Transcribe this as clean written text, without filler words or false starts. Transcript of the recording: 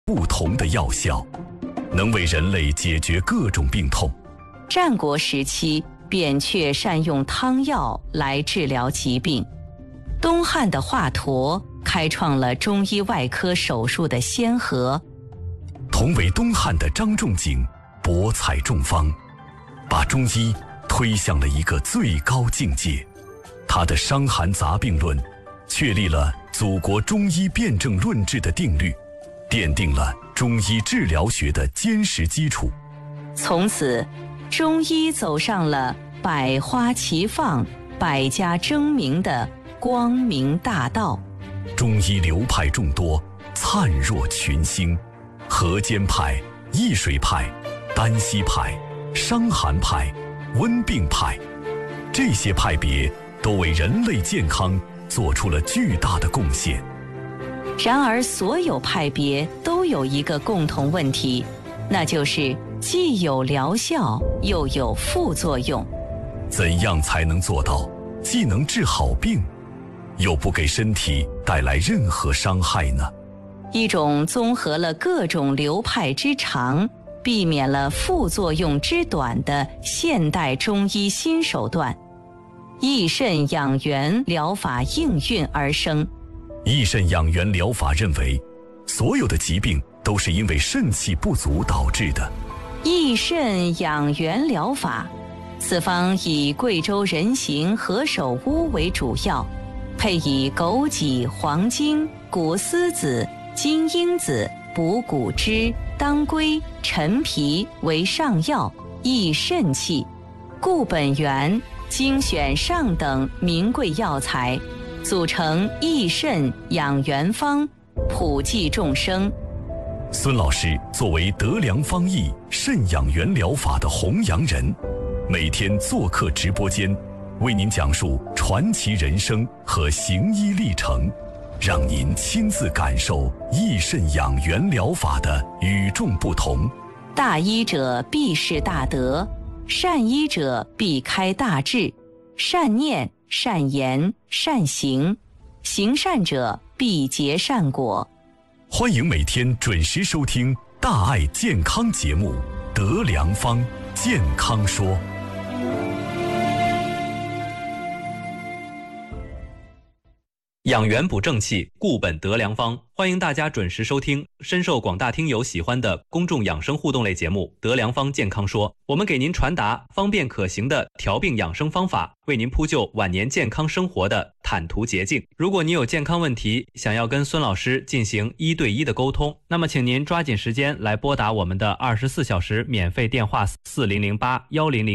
不同的药效，能为人类解决各种病痛。 战国时期，扁鹊善用汤药来治疗疾病。东汉的华佗开创了中医外科手术的先河。 同为东汉的张仲景博采众方，把中医推向了一个最高境界。他的《伤寒杂病论》确立了祖国中医辨证论治的定律，奠定了中医治疗学的坚实基础。 从此，中医走上了百花齐放、百家争鸣的光明大道。 中医流派众多，灿若群星，河间派、易水派、丹溪派、伤寒派、温病派，这些派别都为人类健康做出了巨大的贡献。 然而，所有派别都有一个共同问题，那就是既有疗效，又有副作用。 怎样才能做到既能治好病，又不给身体带来任何伤害呢？ 一种综合了各种流派之长，避免了副作用之短的现代中医新手段——益肾养元疗法应运而生。 益肾养元疗法认为，所有的疾病都是因为肾气不足导致的。 益肾养元疗法，此方以贵州人形何首乌为主要，配以枸杞、黄精、谷丝子、金樱子、补骨脂、当归、陈皮为上药，益肾气。固本源，精选上等名贵药材，组成益肾养元方，普济众生。 孙老师作为德良方益肾养元疗法的弘扬人，每天做客直播间，为您讲述传奇人生和行医历程，让您亲自感受益肾养元疗法的与众不同。 大医者必是大德，善医者必开大智，善念、善言、善行，行善者必结善果。 欢迎每天准时收听大爱健康节目《德良方健康说》。 养元补正气，固本得良方。欢迎大家准时收听深受广大听友喜欢的公众养生互动类节目《德良方健康说》，我们给您传达方便可行的调病养生方法，为您铺就晚年健康生活的坦途捷径。如果你有健康问题，想要跟孙老师进行1对1的沟通，那么请您抓紧时间来拨打我们的24小时免费电话4008-100